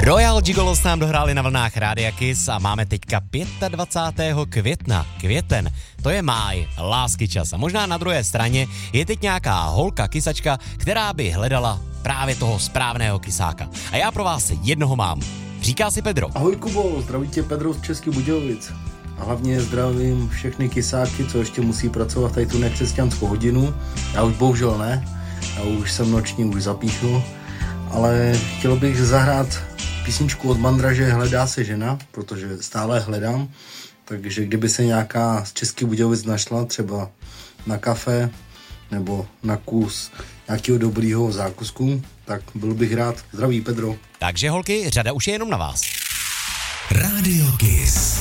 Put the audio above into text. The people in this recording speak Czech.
Royal Gigolos nám dohráli na vlnách Rádia Kiss a máme teďka 25. května. Květen, to je máj, lásky čas. A možná na druhé straně je teď nějaká holka, kysačka, která by hledala právě toho správného kysáka. A já pro vás jednoho mám. Říká si Pedro. Ahoj Kubo, zdraví tě Pedro z Českých Budějovic. A hlavně zdravím všechny kysáky, co ještě musí pracovat tady tu nekřesťanskou hodinu. Já už bohužel ne, já už jsem noční, už zapíchnu. Ale chtěl bych zahrát písničku od Mandraže Hledá se žena, protože stále hledám. Takže kdyby se nějaká z Českých Budějovic našla třeba na kafe nebo na kus nějakého dobrýho zákusku, tak byl bych rád. Zdraví Pedro. Takže holky, řada už je jenom na vás. Radio Kiss.